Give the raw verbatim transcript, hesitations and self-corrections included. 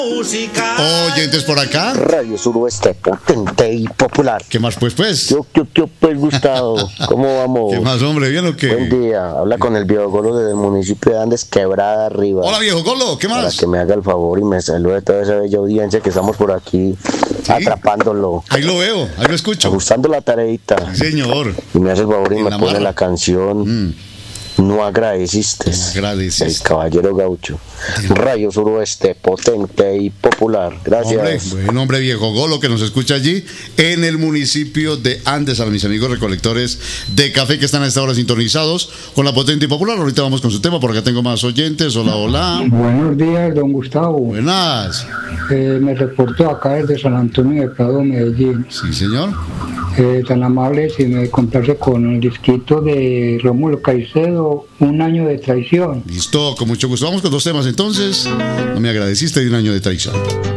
Oyentes por acá. Radio Suroeste, potente y popular. ¿Qué más pues pues? Yo, yo, yo pues Gustavo, ¿cómo vamos? ¿Qué más, hombre? ¿Bien o qué? Buen día, habla con el viejo Golo desde el municipio de Andes, Quebrada Arriba. Hola viejo Golo, ¿qué más? Para que me haga el favor y me salude toda esa bella audiencia que estamos por aquí, ¿sí?, atrapándolo. Ahí lo veo, ahí lo escucho. Ajustando la tareita. Sí, señor. Y me hace el favor y en me la pone marra. la canción. Mm. No agradeciste. No agradeciste. El Caballero Gaucho. Radio Suroeste, potente y popular. Gracias. Hombre, buen hombre viejo Golo que nos escucha allí en el municipio de Andes. A mis amigos recolectores de café que están a esta hora sintonizados con la potente y popular. Ahorita vamos con su tema porque tengo más oyentes. Hola, hola. Buenos días, don Gustavo. Buenas. Eh, me reporto acá desde San Antonio de Prado, Medellín. Sí, señor. Eh, tan amable si me complace con el disquito de Rómulo Caicedo, Un año de traición. Listo, con mucho gusto. Vamos con dos temas entonces. No me agradeciste de Un año de traición.